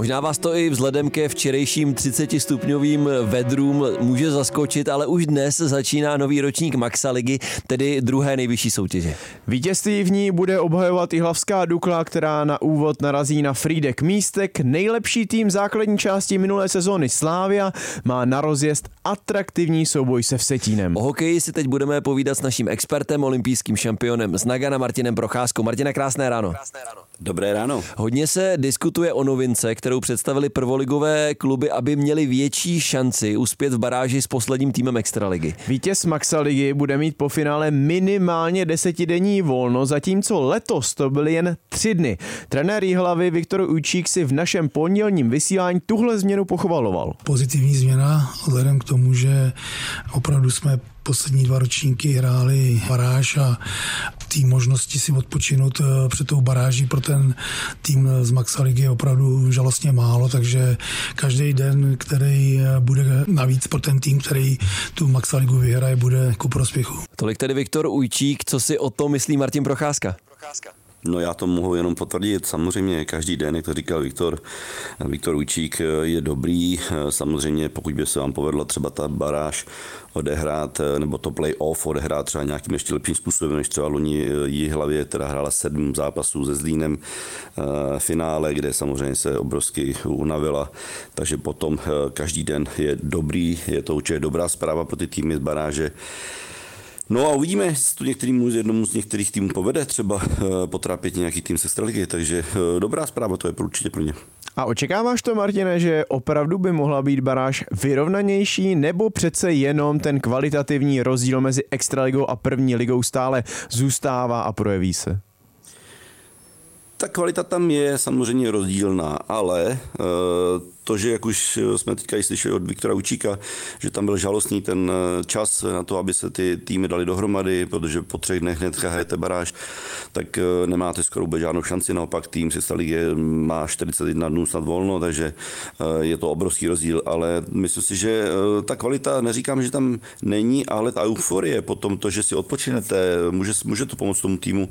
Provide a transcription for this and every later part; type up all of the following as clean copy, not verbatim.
Možná vás to i vzhledem ke včerejším 30-stupňovým vedrům může zaskočit, ale už dnes začíná nový ročník Maxa ligy, tedy druhé nejvyšší soutěže. Vítězství v ní bude obhajovat jihlavská Dukla, která na úvod narazí na Frýdek Místek. Nejlepší tým základní části minulé sezóny Slavia má na rozjezd atraktivní souboj se Vsetínem. O hokeji si teď budeme povídat s naším expertem, olympijským šampionem z Nagana Martinem Procházkou. Martine, krásné ráno. Dobré ráno. Hodně se diskutuje o novince, kterou představili prvoligové kluby, aby měli větší šanci uspět v baráži s posledním týmem extraligy. Vítěz Maxa ligy bude mít po finále minimálně 10denní volno, zatímco letos to byly jen 3 dny. Trenér Jihlavy Viktor Ujčík si v našem pondělním vysílání tuhle změnu pochvaloval. Pozitivní změna vzhledem k tomu, že opravdu jsme poslední 2 ročníky hráli baráž a té možnosti si odpočinout před tou baráží pro ten tým z Maxa ligy je opravdu žalostně málo, takže každý den, který bude navíc pro ten tým, který tu Maxa ligu vyhraje, bude ku prospěchu. Tolik tedy Viktor Ujčík, co si o tom myslí Martin Procházka? No já to mohu jenom potvrdit, samozřejmě každý den, jak to říkal Viktor Ujčík, je dobrý, samozřejmě pokud by se vám povedlo třeba ta baráž odehrát, nebo to play-off odehrát třeba nějakým ještě lepším způsobem, než třeba loni Jihlavě, která hrála 7 zápasů se Zlínem finále, kde samozřejmě se obrovsky unavila, takže potom každý den je dobrý, je to určitě dobrá zpráva pro ty týmy z baráže. No a uvidíme, jestli to jednomu z některých týmů povede třeba potrápit nějaký tým z extraligy, takže dobrá zpráva to je určitě pro ně. A očekáváš to, Martine, že opravdu by mohla být baráž vyrovnanější, nebo přece jenom ten kvalitativní rozdíl mezi extraligou a první ligou stále zůstává a projeví se? Ta kvalita tam je samozřejmě rozdílná, ale to, že jak už jsme teďka i slyšeli od Viktora Ujčíka, že tam byl žalostný ten čas na to, aby se ty týmy dali dohromady, protože po 3 dnech hned hrajete baráž, tak nemáte skoro vůbec žádnou šanci, naopak tým z ligy má 41 dnů snad volno, takže je to obrovský rozdíl, ale myslím si, že ta kvalita, neříkám, že tam není, ale ta euforie potom to, že si odpočinete, může to pomoct tomu týmu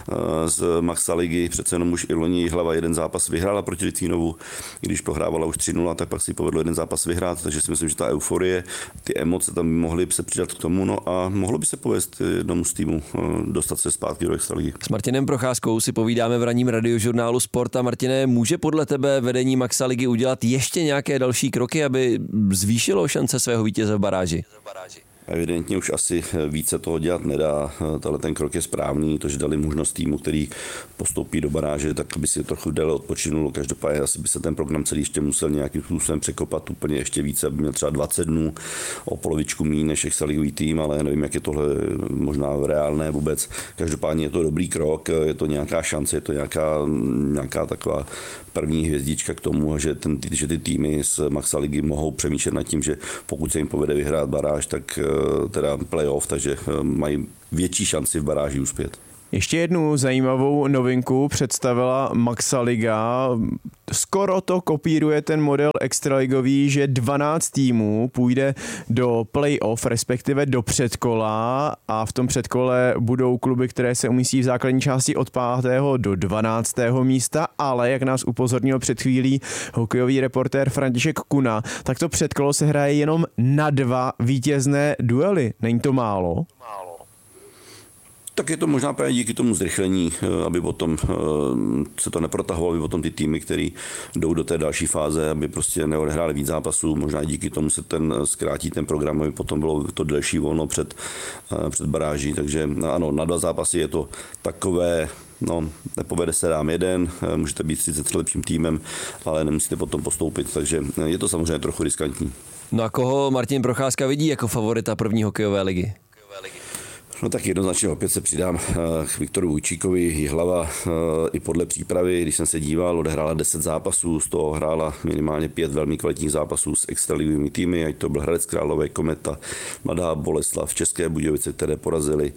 z Maxa ligy, přece jenom už i loni Jihlava jeden zápas vyhrála proti Litvínovu, když prohrávala už 3-0, tak pak si povedlo jeden zápas vyhrát, takže si myslím, že ta euforie, ty emoce tam mohly se přidat k tomu, no a mohlo by se povést jednomu z týmu dostat se zpátky do extraligy. S Martinem Procházkou si povídáme v ranním radiožurnálu Sport. A Martine, může podle tebe vedení Maxa ligy udělat ještě nějaké další kroky, aby zvýšilo šance svého vítěze v baráži? Evidentně už asi více toho dělat nedá. Tenhle ten krok je správný, to, že dali možnost týmu, který postoupí do baráže, tak aby si trochu déle odpočinul. Každopádně asi by se ten program celý ještě musel nějakým způsobem překopat úplně ještě více, aby měl třeba 20 dnů, o polovičku méně než extraligový tým, ale nevím, jak je tohle možná reálné vůbec. Každopádně je to dobrý krok, je to nějaká šance, je to nějaká taková první hvězdička k tomu, že ty týmy z Maxa ligy mohou přemýšlet nad tím, že pokud se jim povede vyhrát baráž, tak teda playoff, takže mají větší šanci v baráži uspět. Ještě jednu zajímavou novinku představila Maxa liga. Skoro to kopíruje ten model extraligový, že 12 týmů půjde do playoff, respektive do předkola, a v tom předkole budou kluby, které se umístí v základní části od 5. do 12. místa, ale jak nás upozornil před chvílí hokejový reportér František Kuna, tak to předkolo se hraje jenom na 2 vítězné duely. Není to málo? Tak je to možná právě díky tomu zrychlení, aby potom se to neprotahovalo, aby potom ty týmy, které jdou do té další fáze, aby prostě neodehráli víc zápasů, možná díky tomu se zkrátí ten program, aby potom bylo to delší volno před baráží, takže ano, na 2 zápasy je to takové, nepovede se vám jeden, můžete být 30 lepším týmem, ale nemusíte potom postoupit, takže je to samozřejmě trochu riskantní. No a koho Martin Procházka vidí jako favorita první hokejové ligy? No tak jednoznačně opět se přidám k Viktoru Ujčíkovi. Jihlava i podle přípravy, když jsem se díval, odehrála 10 zápasů, z toho hrála minimálně 5 velmi kvalitních zápasů s extraligovými týmy, ať to byl Hradec Králové, Kometa, Mladá Boleslav, České Budějovice, které porazili.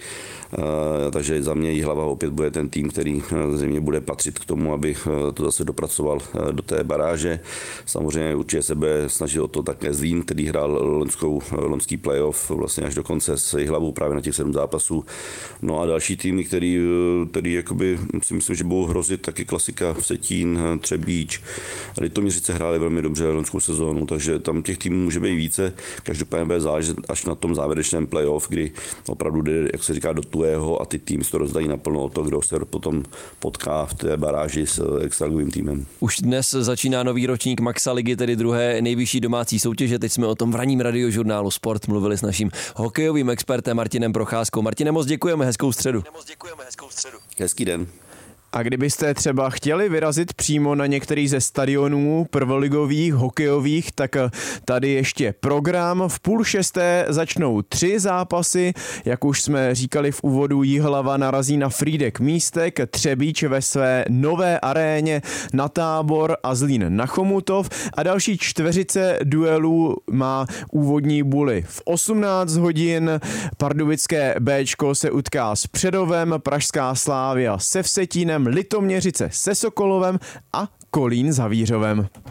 Takže za mě Jihlava opět bude ten tým, který zřejmě bude patřit k tomu, aby to zase dopracoval do té baráže. Samozřejmě určitě se bude snažit o to také Zlín, který hrál loňský playoff vlastně až do konce s Jihlavou právě na těch 7 zápasů. zápasů. No a další týmy, který jakoby, si myslím, že budou hrozit, taky klasika Vsetín, Třebíč. Litoměřice hráli velmi dobře loňskou sezónu, takže tam těch týmů může být více. Každopádně bude záležet až na tom závěrečném playoff, kdy opravdu jde, jak se říká, do tuého a ty týmy se to rozdají naplno o to, kdo se potom potká v té baráži s extraligovým týmem. Už dnes začíná nový ročník Maxa ligy, tedy druhé nejvyšší domácí soutěže. Teď jsme o tom v ranním radiožurnálu Sport mluvili s naším hokejovým expertem Martinem Procházkou. Martine, moc děkujeme, hezkou středu. Hezký den. A kdybyste třeba chtěli vyrazit přímo na některý ze stadionů prvoligových, hokejových, tak tady ještě program. V 5:30 začnou 3 zápasy. Jak už jsme říkali v úvodu, Jihlava narazí na Frýdek Místek, Třebíč ve své nové aréně na Tábor a Zlín na Chomutov. A další čtveřice duelů má úvodní buly. V 18 hodin pardubické Bčko se utká s Přerovem, pražská Slavia se Vsetínem, Litoměřice se Sokolovem a Kolín s Havířovem.